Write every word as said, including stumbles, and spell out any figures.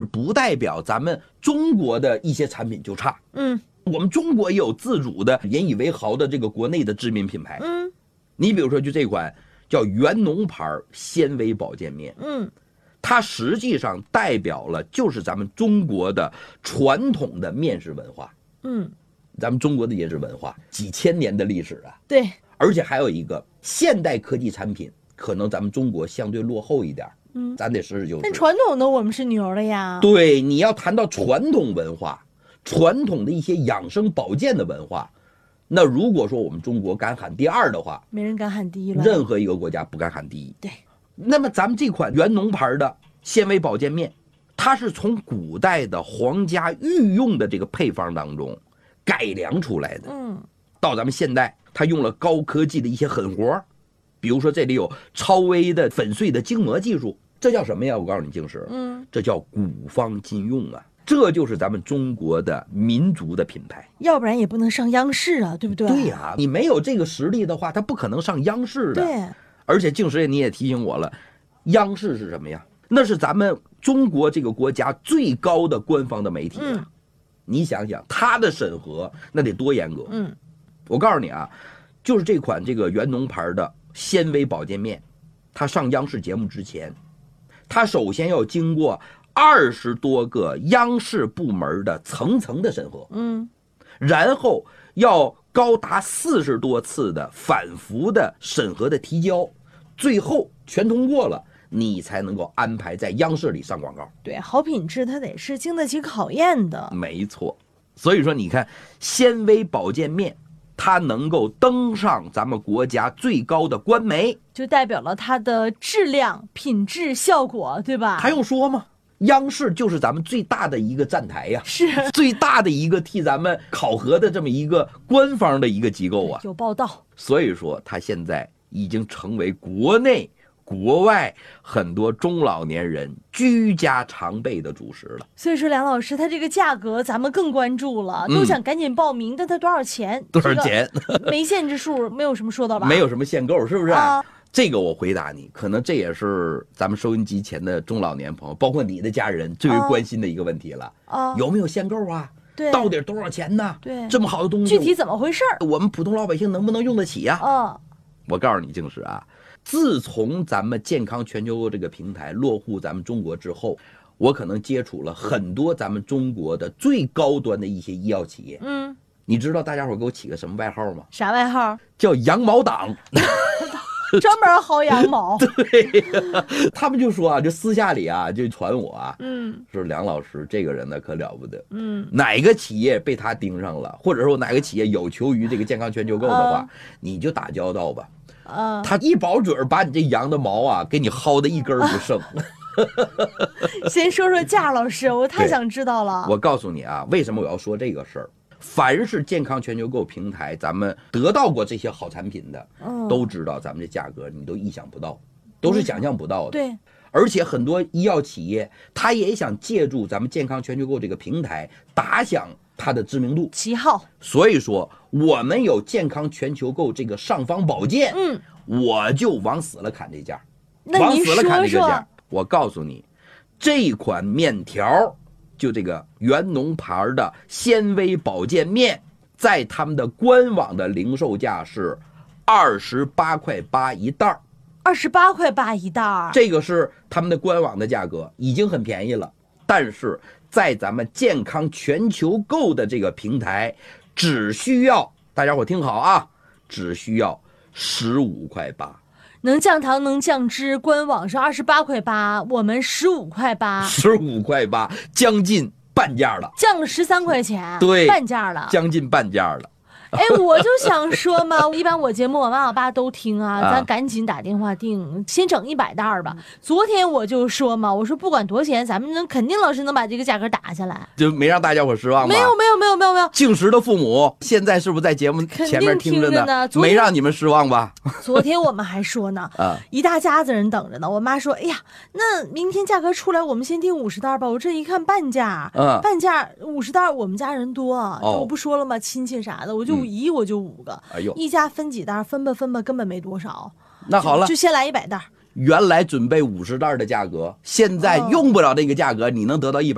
不代表咱们中国的一些产品就差。 嗯， 我们中国也有自主的引以为豪的这个国内的知名品牌。 嗯， 你比如说就这款叫元农牌纤维保健面， 嗯， 它实际上代表了就是咱们中国的传统的面食文化。 嗯， 咱们中国的饮食文化几千年的历史啊。 对， 而且还有一个现代科技产品，可能咱们中国相对落后一点。嗯，咱得实事求是。 但传统的我们是牛的呀。 对，你要谈到传统文化，传统的一些养生保健的文化，那如果说我们中国敢喊第二的话， 没人敢喊第一了。 任何一个国家不敢喊第一。 对。 那么咱们这款元农牌的纤维保健面，它是从古代的皇家御用的这个配方当中改良出来的。 嗯。 到咱们现代，它用了高科技的一些狠活，比如说这里有超微的粉碎的筋膜技术，这叫什么呀？我告诉你，静石， 嗯， 这叫古方今用啊，这就是咱们中国的民族的品牌， 要不然也不能上央视啊，对不对？ 对呀、啊，你没有这个实力的话，它不可能上央视的。 对， 而且静石你也提醒我了，央视是什么呀？那是咱们中国这个国家最高的官方的媒体啊。 嗯， 你想想，它的审核那得多严格。 嗯。 我告诉你啊，就是这款这个元农牌的纤维保健面，它上央视节目之前，它首先要经过二十多个央视部门的层层的审核， 嗯， 然后要高达四十多次的反复的审核的提交，最后全通过了，你才能够安排在央视里上广告。 对，好品质它得是经得起考验的。 没错，所以说你看纤维保健面，它能够登上咱们国家最高的官媒， 就代表了它的质量、品质、效果，对吧？ 还用说吗？央视就是咱们最大的一个站台呀、啊， 是最大的一个替咱们考核的这么一个官方的一个机构啊。 有报道， 所以说它现在已经成为国内国外很多中老年人居家常备的主食了。 所以说梁老师，它这个价格咱们更关注了， 嗯、 都想赶紧报名。但它多少钱？ 多少钱？ 这个、没限制数，没有什么说到吧？ 没有什么限购，是不是？ 啊， 这个我回答你，可能这也是咱们收音机前的中老年朋友，包括你的家人最为关心的一个问题了。 啊， 有没有限购啊？ 对， 到底多少钱呢？ 对， 这么好的东西， 具体怎么回事？ 我们普通老百姓能不能用得起呀、 啊？啊， 我告诉你，静石啊。自从咱们健康全球购这个平台落户咱们中国之后，我可能接触了很多咱们中国的最高端的一些医药企业。 嗯， 你知道大家伙给我起个什么外号吗？ 啥外号？ 叫羊毛党。 专门薅羊毛。 对，他们就说啊，就私下里啊，就传我啊， 嗯， 说梁老师这个人呢可了不得， 嗯， 哪个企业被他盯上了，或者说哪个企业有求于这个健康全球购的话， 啊、 你就打交道吧。 啊， 他一保准把你这羊的毛啊，给你薅的一根不剩。 先说说价，老师，我太想知道了。 我告诉你啊，为什么我要说这个事儿？凡是健康全球购平台，咱们得到过这些好产品的， 嗯、 都知道咱们这价格你都意想不到，都是想象不到的。 对， 而且很多医药企业，他也想借助咱们健康全球购这个平台，打响它的知名度、 旗号。 所以说，我们有健康全球购这个尚方宝剑， 嗯， 我就往死了砍这价， 那往死了砍这个价。 说说我告诉你，这款面条，就这个元农牌的纤维保健面，在他们的官网的零售价是二十八块八一袋儿。 二十八块八一袋儿， 这个是他们的官网的价格，已经很便宜了。但是在咱们健康全球购的这个平台，只需要大家伙听好啊，只需要十五块八。 能降糖能降脂，官网是二十八块八，我们十五块八， 十五块八，将近半价了， 降了十三块钱， 对， 半价了， 将近半价了。 哎，我就想说嘛，一般我节目我妈我爸都听啊， 啊咱赶紧打电话订，先整一百袋儿吧。昨天我就说嘛，我说不管多少钱，咱们能肯定老师能把这个价格打下来， 就没让大家伙失望吧？ 没有没有没有没有没有。 静石的父母现在是不是在节目前面听着呢？ 听着呢没让你们失望吧？ 昨天我们还说呢， 啊， 一大家子人等着呢。我妈说，哎呀，那明天价格出来，我们先订五十袋吧。我这一看半价， 嗯， 半价五十袋，我们家人多， 哦、 我不说了吗？亲戚啥的，我就一、嗯、我就五。 哎呦， 一家分几袋，分吧分吧，根本没多少。 那好了， 就, 就先来一百袋。 原来准备五十袋的价格，现在用不了这个价格，你能得到一百。